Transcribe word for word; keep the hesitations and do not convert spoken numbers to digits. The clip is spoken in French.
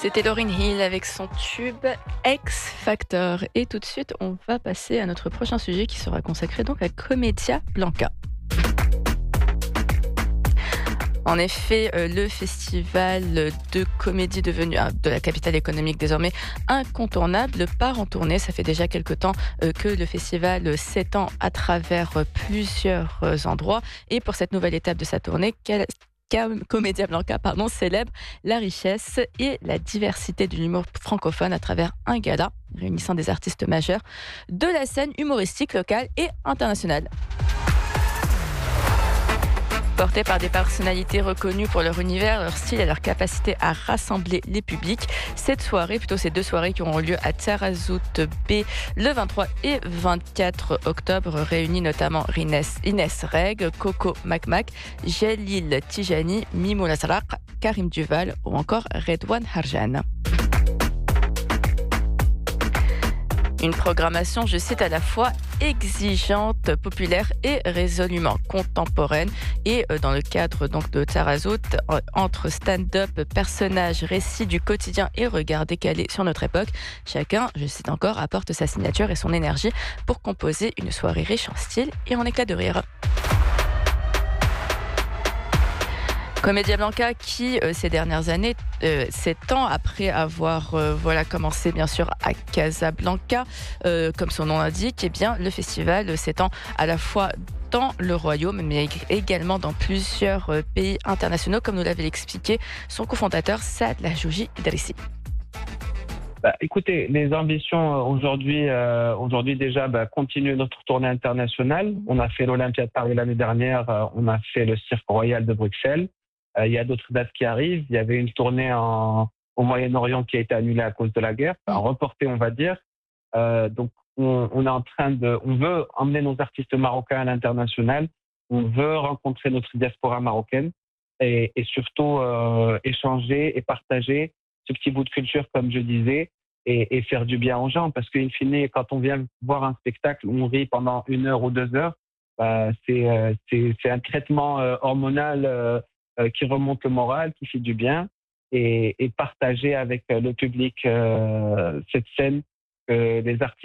C'était Lauryn Hill avec son tube X Factor. Et tout de suite, on va passer à notre prochain sujet qui sera consacré donc à Comedia Blanca. En effet, euh, le festival de comédie devenu euh, de la capitale économique désormais incontournable part en tournée. Ça fait déjà quelque temps euh, que le festival s'étend à travers euh, plusieurs euh, endroits. Et pour cette nouvelle étape de sa tournée, quelle Comedia Blanca pardon, célèbre la richesse et la diversité de l'humour francophone à travers un gala réunissant des artistes majeurs de la scène humoristique locale et internationale. Portés par des personnalités reconnues pour leur univers, leur style et leur capacité à rassembler les publics. Cette soirée, plutôt ces deux soirées qui auront lieu à Tarazout B le vingt-trois et vingt-quatre octobre, réunit notamment Inès, Inès Reg, Coco Macmac, Jalil Tijani, Mimou Nasraq, Karim Duval ou encore Redouane Harjan. Une programmation, je cite, à la fois exigeante, populaire et résolument contemporaine. Et dans le cadre donc de Tarazout, entre stand-up, personnages, récits du quotidien et regards décalés sur notre époque, chacun, je cite encore, apporte sa signature et son énergie pour composer une soirée riche en style et en éclat de rire. Comedia Blanca qui, euh, ces dernières années, euh, s'étend après avoir euh, voilà, commencé bien sûr à Casablanca, euh, comme son nom l'indique, eh bien, le festival s'étend à la fois dans le royaume, mais également dans plusieurs euh, pays internationaux, comme nous l'avait expliqué son cofondateur Saad Lahjouji Idrissi. Bah, écoutez, les ambitions euh, aujourd'hui, euh, aujourd'hui déjà, bah, continuer notre tournée internationale. On a fait l'Olympia de Paris l'année dernière, euh, on a fait le Cirque Royal de Bruxelles. Euh, il y a d'autres dates qui arrivent. Il y avait une tournée en, au Moyen-Orient qui a été annulée à cause de la guerre, enfin, reportée, on va dire. Euh, donc, on, on est en train de, on veut emmener nos artistes marocains à l'international. On veut rencontrer notre diaspora marocaine et, et surtout euh, échanger et partager ce petit bout de culture, comme je disais, et, et faire du bien aux gens. Parce qu'in fine, quand on vient voir un spectacle où on rit pendant une heure ou deux heures, bah, c'est, euh, c'est, c'est un traitement euh, hormonal euh, euh, qui remonte le moral, qui fait du bien, et, et partager avec euh, le public euh, cette scène que les artistes